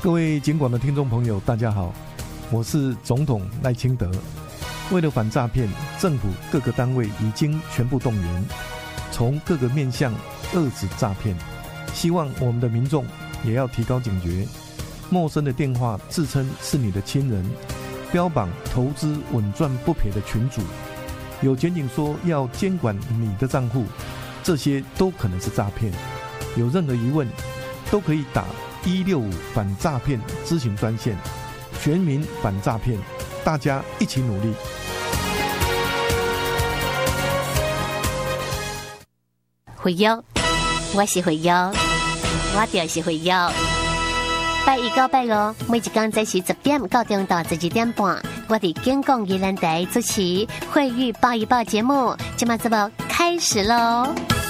各位警广的听众朋友，大家好，我是总统赖清德。为了反诈骗，政府各个单位已经全部动员，从各个面向遏止诈骗。希望我们的民众也要提高警觉，陌生的电话自称是你的亲人，标榜投资稳赚不赔的群组，有检警说要监管你的账户，这些都可能是诈骗。有任何疑问，都可以打165反诈骗咨询专线，全民反诈骗，大家一起努力。 会友，我是会友，我就是会友。拜一到拜五，每一天早时10点到中到12点半，我伫警广宜兰台主持《会语报一报》节目，今晚节目开始喽。